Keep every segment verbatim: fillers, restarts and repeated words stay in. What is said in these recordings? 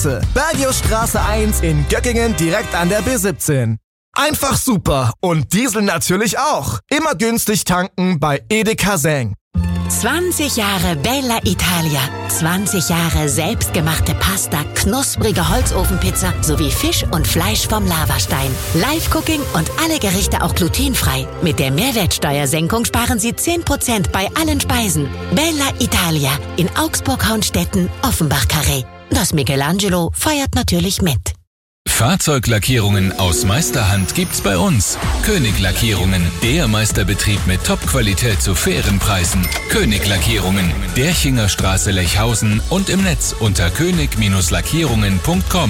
Adresse: Bergiusstraße eins in Göckingen, direkt an der B siebzehn. Einfach super und Diesel natürlich auch. Immer günstig tanken bei Edeka Seng. zwanzig Jahre Bella Italia, zwanzig Jahre selbstgemachte Pasta, knusprige Holzofenpizza sowie Fisch und Fleisch vom Lavastein. Live-Cooking und alle Gerichte auch glutenfrei. Mit der Mehrwertsteuersenkung sparen Sie zehn Prozent bei allen Speisen. Bella Italia in Augsburg-Haunstetten, Offenbach-Carré. Das Michelangelo feiert natürlich mit. Fahrzeuglackierungen aus Meisterhand gibt's bei uns. König Lackierungen, der Meisterbetrieb mit Top-Qualität zu fairen Preisen. König Lackierungen, Derchinger Straße Lechhausen und im Netz unter könig Lackierungen punkt com.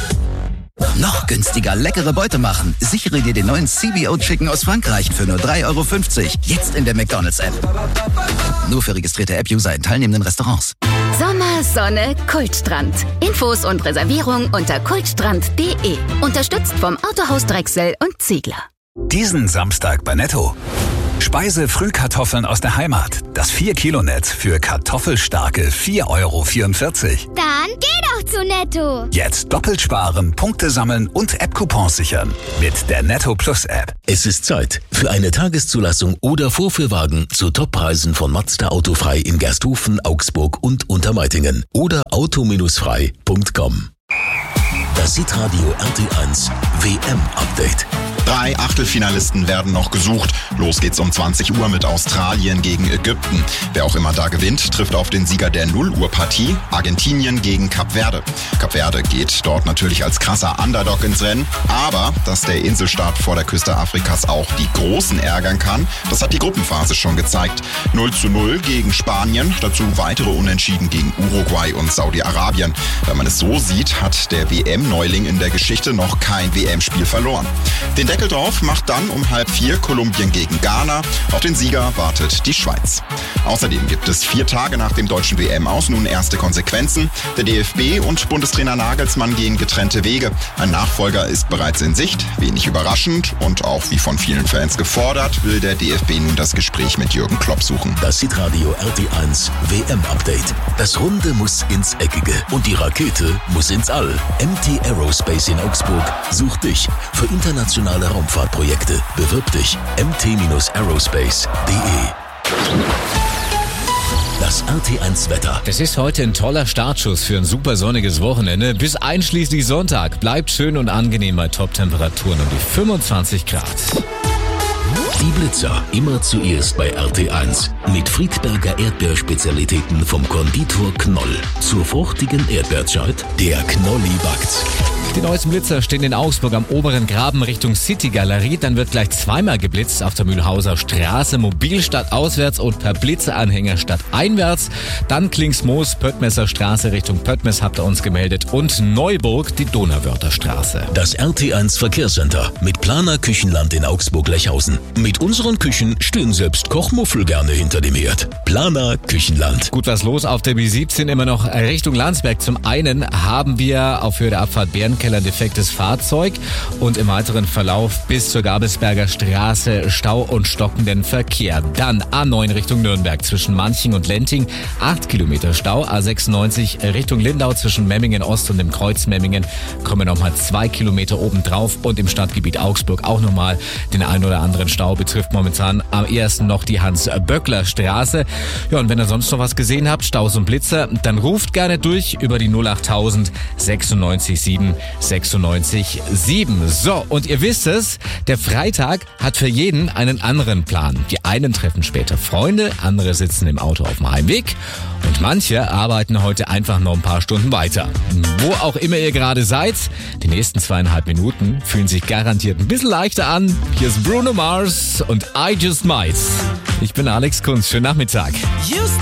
Noch günstiger leckere Beute machen. Sichere dir den neuen C B O Chicken aus Frankreich für nur drei Euro fünfzig. Jetzt in der McDonald's-App. Nur für registrierte App-User in teilnehmenden Restaurants. Sommer, Sonne, Kultstrand. Infos und Reservierung unter kultstrand punkt de. Unterstützt vom Autohaus Drechsel und Ziegler. Diesen Samstag bei Netto. Speise-Frühkartoffeln aus der Heimat. Das vier Kilo Netz für kartoffelstarke vier Euro vierundvierzig. Dann geh doch zu Netto. Jetzt doppelt sparen, Punkte sammeln und App-Coupons sichern. Mit der Netto Plus App. Es ist Zeit für eine Tageszulassung oder Vorführwagen zu Toppreisen von Mazda Autofrei in Gersthofen, Augsburg und Untermeitingen. Oder auto frei punkt com. Das Hitradio R T eins W M-Update. Drei Achtelfinalisten werden noch gesucht. Los geht's um zwanzig Uhr mit Australien gegen Ägypten. Wer auch immer da gewinnt, trifft auf den Sieger der null Uhr Partie, Argentinien gegen Kap Verde. Kap Verde geht dort natürlich als krasser Underdog ins Rennen, aber dass der Inselstaat vor der Küste Afrikas auch die Großen ärgern kann, das hat die Gruppenphase schon gezeigt. null zu null gegen Spanien, dazu weitere Unentschieden gegen Uruguay und Saudi-Arabien. Wenn man es so sieht, hat der W M-Neuling in der Geschichte noch kein W M-Spiel verloren. Den Deckel drauf macht dann um halb vier Kolumbien gegen Ghana. Auf den Sieger wartet die Schweiz. Außerdem gibt es vier Tage nach dem deutschen W M-Aus nun erste Konsequenzen. Der D F B und Bundestrainer Nagelsmann gehen getrennte Wege. Ein Nachfolger ist bereits in Sicht. Wenig überraschend und auch wie von vielen Fans gefordert, will der D F B nun das Gespräch mit Jürgen Klopp suchen. Das Hitradio R T eins W M-Update. Das Runde muss ins Eckige und die Rakete muss ins All. M T Aerospace in Augsburg sucht dich für internationale Raumfahrtprojekte. Bewirb dich. m t aerospace punkt de. Das R T eins Wetter. Es ist heute ein toller Startschuss für ein super sonniges Wochenende. Bis einschließlich Sonntag bleibt schön und angenehm bei Top-Temperaturen um die fünfundzwanzig Grad. Die Blitzer immer zuerst bei R T eins. Mit Friedberger Erdbeerspezialitäten vom Konditor Knoll. Zur fruchtigen Erdbeerzeit, der Knolli backt. Die neuesten Blitzer stehen in Augsburg am oberen Graben Richtung City Galerie. Dann wird gleich zweimal geblitzt auf der Mühlhauser Straße, mobil statt auswärts und per Blitzeranhänger statt einwärts. Dann Klingsmoos, Pöttmesser Straße Richtung Pöttmes habt ihr uns gemeldet und Neuburg die Donauwörther Straße. Das R T eins Verkehrscenter mit Planer Küchenland in Augsburg-Lechhausen. Mit unseren Küchen stehen selbst Kochmuffel gerne hinter dem Herd. Planer Küchenland. Gut was los auf der B siebzehn, immer noch Richtung Landsberg. Zum einen haben wir auf Höhe der Abfahrt Bärenkeller ein defektes Fahrzeug und im weiteren Verlauf bis zur Gabelsberger Straße Stau und stockenden Verkehr. Dann A neun Richtung Nürnberg zwischen Manching und Lenting, acht Kilometer Stau. A sechsundneunzig Richtung Lindau zwischen Memmingen Ost und dem Kreuz Memmingen kommen nochmal zwei Kilometer obendrauf und im Stadtgebiet Augsburg auch nochmal den einen oder anderen Stau. Betrifft momentan am ehesten noch die Hans-Böckler-Straße. Ja, und wenn ihr sonst noch was gesehen habt, Staus und Blitzer, dann ruft gerne durch über die null achttausend sechsundneunzig sieben sechsundneunzig sieben. So, und ihr wisst es, der Freitag hat für jeden einen anderen Plan. Die einen treffen später Freunde, andere sitzen im Auto auf dem Heimweg und manche arbeiten heute einfach noch ein paar Stunden weiter. Wo auch immer ihr gerade seid, die nächsten zweieinhalb Minuten fühlen sich garantiert ein bisschen leichter an. Hier ist Bruno Mars und I Just Might. Ich bin Alex Kunz. Schönen Nachmittag.